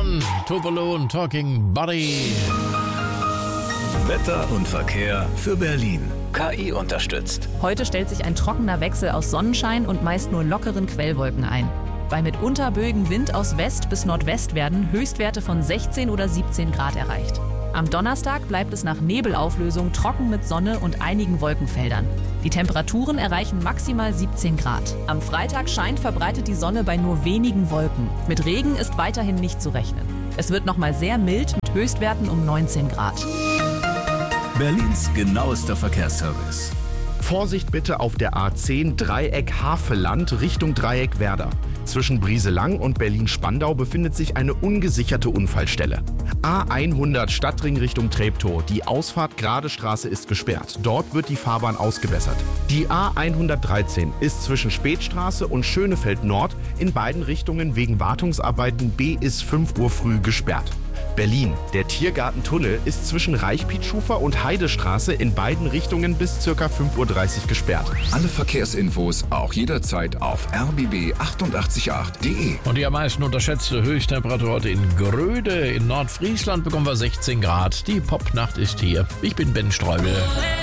One, Tupelo und Talking Buddy. Wetter und Verkehr für Berlin. KI unterstützt. Heute stellt sich ein trockener Wechsel aus Sonnenschein und meist nur lockeren Quellwolken ein. Bei mitunter böigem Wind aus West bis Nordwest werden Höchstwerte von 16 oder 17 Grad erreicht. Am Donnerstag bleibt es nach Nebelauflösung trocken mit Sonne und einigen Wolkenfeldern. Die Temperaturen erreichen maximal 17 Grad. Am Freitag scheint verbreitet die Sonne bei nur wenigen Wolken. Mit Regen ist weiterhin nicht zu rechnen. Es wird nochmal sehr mild mit Höchstwerten um 19 Grad. Berlins genauester Verkehrsservice. Vorsicht bitte auf der A10 Dreieck Havelland Richtung Dreieck Werder. Zwischen Brieselang und Berlin-Spandau befindet sich eine ungesicherte Unfallstelle. A100 Stadtring Richtung Treptow. Die Ausfahrt Grade Straße ist gesperrt. Dort wird die Fahrbahn ausgebessert. Die A113 ist zwischen Spätstraße und Schönefeld Nord in beiden Richtungen wegen Wartungsarbeiten bis 5 Uhr früh gesperrt. Berlin. Der Tiergartentunnel ist zwischen Reichpietschufer und Heidestraße in beiden Richtungen bis ca. 5.30 Uhr gesperrt. Alle Verkehrsinfos auch jederzeit auf rbb888.de. Und die am meisten unterschätzte Höchsttemperatur heute in Gröde. In Nordfriesland bekommen wir 16 Grad. Die Popnacht ist hier. Ich bin Ben Streubel.